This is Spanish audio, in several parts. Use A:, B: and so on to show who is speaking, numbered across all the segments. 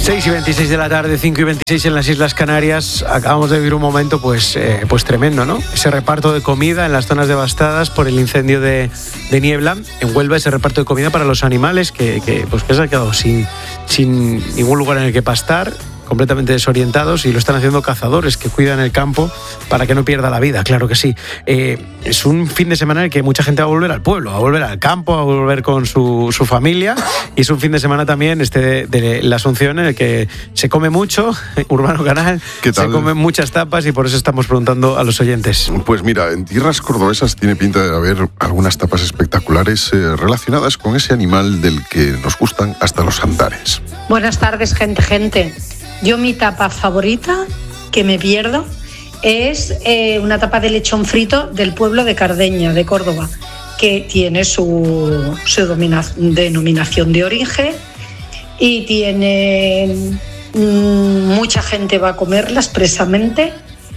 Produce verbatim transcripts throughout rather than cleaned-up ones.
A: seis y veintiséis de la tarde, cinco y veintiséis en las Islas Canarias. Acabamos de vivir un momento pues, eh, pues tremendo, ¿no? Ese reparto de comida en las zonas devastadas por el incendio de, de Niebla. En Huelva, ese reparto de comida para los animales que, que, pues, que se han quedado sin, sin ningún lugar en el que pastar, completamente desorientados, y lo están haciendo cazadores que cuidan el campo para que no pierda la vida, claro que sí. Eh, es un fin de semana en el que mucha gente va a volver al pueblo, va a volver al campo, va a volver con su, su familia, y es un fin de semana también este de, de la Asunción en el que se come mucho, Urbano Canal,
B: ¿qué tal?
A: Se comen muchas tapas, y por eso estamos preguntando a los oyentes.
B: Pues mira, en tierras cordobesas tiene pinta de haber algunas tapas espectaculares eh, relacionadas con ese animal del que nos gustan hasta los andares.
C: Buenas tardes, gente, gente. Yo mi tapa favorita, que me pierdo, es eh, una tapa de lechón frito del pueblo de Cardeña, de Córdoba, que tiene su, su domina, denominación de origen y tiene mmm, mucha gente va a comerla expresamente,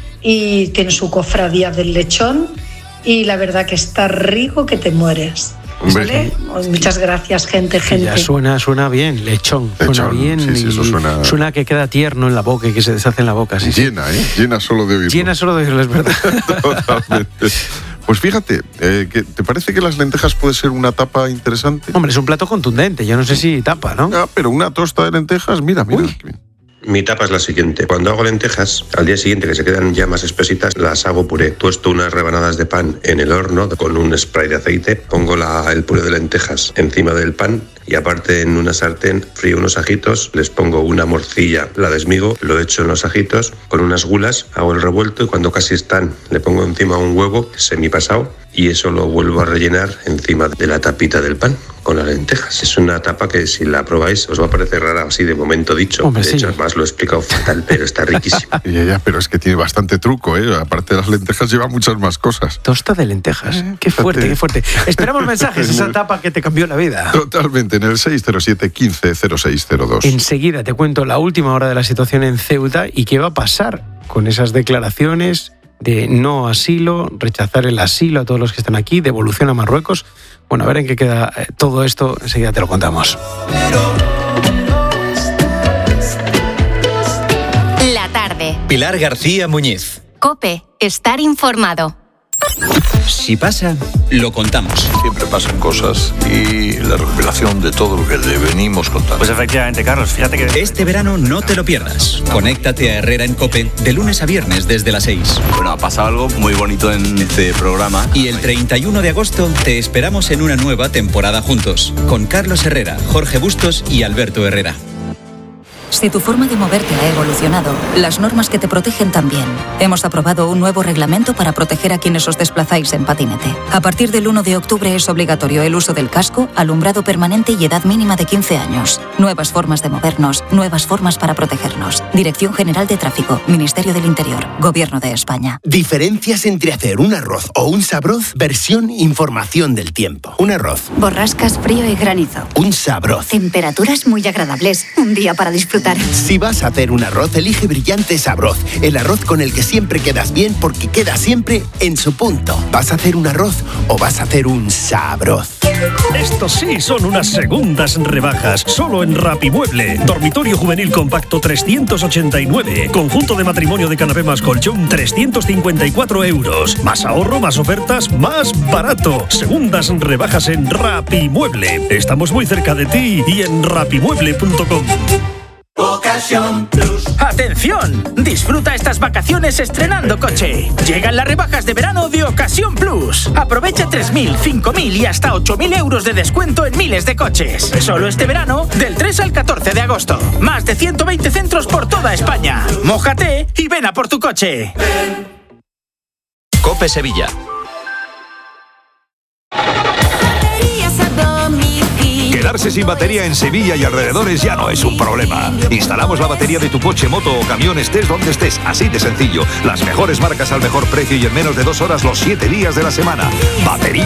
C: y tiene su cofradía del lechón, y la verdad que está rico que te mueres. ¿Vale? Muchas gracias, gente, gente.
A: Ya suena, suena bien, lechón,
B: lechón
A: suena bien,
B: sí, sí, eso suena...
A: suena que queda tierno en la boca y que se deshace en la boca. Sí,
B: llena,
A: sí.
B: ¿eh? Llena solo de oírlo.
A: Llena solo de oírlo, es verdad.
B: Totalmente. Pues fíjate, eh, que ¿te parece que las lentejas puede ser una tapa interesante?
A: Hombre, es un plato contundente, yo no sé si tapa, ¿no?
B: Ah, pero una tosta de lentejas, mira, mira.
A: Uy.
D: Mi tapa es la siguiente. Cuando hago lentejas, al día siguiente que se quedan ya más espesitas, las hago puré. Tuesto unas rebanadas de pan en el horno con un spray de aceite. Pongo la, el puré de lentejas encima del pan, y aparte en una sartén frío unos ajitos, les pongo una morcilla, la desmigo, lo echo en los ajitos con unas gulas, hago el revuelto, y cuando casi están le pongo encima un huevo semipasado, y eso lo vuelvo a rellenar encima de la tapita del pan con las lentejas. Es una tapa que si la probáis os va a parecer rara así de momento dicho.
A: Hombre,
D: de
A: sí.
D: hecho, además lo he explicado fatal, pero está riquísima.
B: Ya, ya, pero es que tiene bastante truco, ¿eh? Aparte de las lentejas lleva muchas más cosas.
A: Tosta de lentejas. Eh, qué fuerte, qué fuerte. Esperamos mensajes, esa tapa que te cambió la vida.
B: Totalmente, en el seis cero siete, quince, cero seis cero dos.
A: Enseguida te cuento la última hora de la situación en Ceuta y qué va a pasar con esas declaraciones de no asilo, rechazar el asilo a todos los que están aquí, devolución a Marruecos. Bueno, a ver en qué queda todo esto, enseguida te lo contamos.
E: La tarde.
F: Pilar García Muñiz.
E: COPE. Estar informado.
F: Si pasa, lo contamos.
G: Siempre pasan cosas y la recopilación de todo lo que le venimos contando.
H: Pues efectivamente, Carlos, fíjate que...
F: Este verano no te lo pierdas. Conéctate a Herrera en COPE de lunes a viernes desde las seis.
I: Bueno, ha pasado algo muy bonito en este programa.
F: Y el treinta y uno de agosto te esperamos en una nueva temporada juntos, con Carlos Herrera, Jorge Bustos y Alberto Herrera.
J: Si tu forma de moverte ha evolucionado, las normas que te protegen también. Hemos aprobado un nuevo reglamento para proteger a quienes os desplazáis en patinete. A partir del uno de octubre es obligatorio el uso del casco, alumbrado permanente y edad mínima de quince años. Nuevas formas de movernos, nuevas formas para protegernos. Dirección General de Tráfico, Ministerio del Interior, Gobierno de España.
K: Diferencias entre hacer un arroz o un sabroz, versión información del tiempo. Un arroz.
L: Borrascas, frío y granizo.
K: Un sabroz.
L: Temperaturas muy agradables. Un día para disfrutar.
K: Si vas a hacer un arroz, elige Brillante Sabroz, el arroz con el que siempre quedas bien porque queda siempre en su punto. ¿Vas a hacer un arroz o vas a hacer un sabroz?
M: Estos sí son unas segundas rebajas, solo en Rapimueble. Dormitorio juvenil compacto trescientos ochenta y nueve, conjunto de matrimonio de canapé más colchón trescientos cincuenta y cuatro euros. Más ahorro, más ofertas, más barato. Segundas rebajas en Rapimueble. Estamos muy cerca de ti y en rapimueble punto com.
N: Ocasión Plus. ¡Atención! Disfruta estas vacaciones estrenando coche. Llegan las rebajas de verano de Ocasión Plus. Aprovecha tres mil, cinco mil y hasta ocho mil euros de descuento en miles de coches. Solo este verano, del tres al catorce de agosto. Más de ciento veinte centros por toda España. Mójate y ven a por tu coche.
F: COPE Sevilla.
O: Quedarse sin batería en Sevilla y alrededores ya no es un problema. Instalamos la batería de tu coche, moto o camión, estés donde estés, así de sencillo. Las mejores marcas al mejor precio y en menos de dos horas los siete días de la semana. Batería